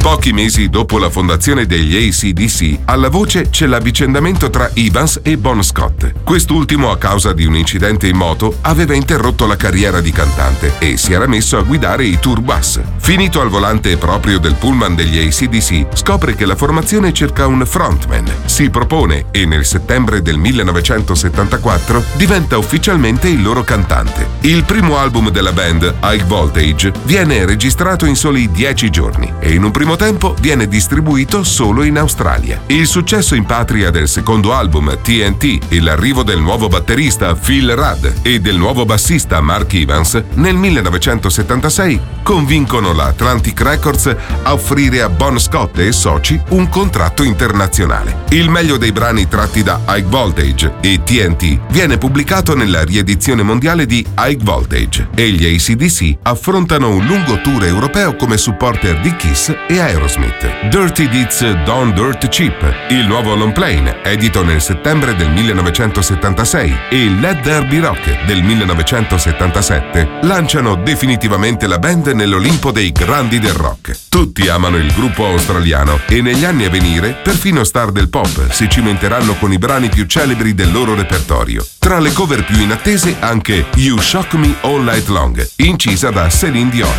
Pochi mesi dopo la fondazione degli AC/DC, alla voce c'è l'avvicendamento tra Evans e Bon Scott. Quest'ultimo, a causa di un incidente in moto, aveva interrotto la carriera di cantante e si era messo a guidare i tour bus. Finito al volante proprio del pullman degli AC/DC, scopre che la formazione cerca un frontman. Si propone e nel settembre del 1974 diventa ufficialmente il loro cantante. Il primo album della band, High Voltage, viene registrato in soli 10 giorni e in un primo tempo viene distribuito solo in Australia. Il successo in patria del secondo album, TNT, e l'arrivo del nuovo batterista Phil Rudd e del nuovo bassista Mark Evans nel 1976 convincono la Atlantic Records a offrire a Bon Scott e soci un contratto internazionale. Il meglio dei brani tratti da High Voltage e TNT viene pubblicato nella riedizione mondiale di High Voltage e gli AC/DC affrontano un lungo tour europeo come supporter di Kiss e Aerosmith. Dirty Deeds Don't Dirt Cheap, il nuovo long plane, edito nel settembre del 1976, e Let There Be Rock del 1977 lanciano definitivamente la band nell'Olimpo dei grandi del rock. Tutti amano il gruppo australiano e negli anni a venire perfino star del pop si cimenteranno con i brani più celebri del loro repertorio. Tra le cover più inattese anche You Shock Me All Night Long, incisa da Céline Dion.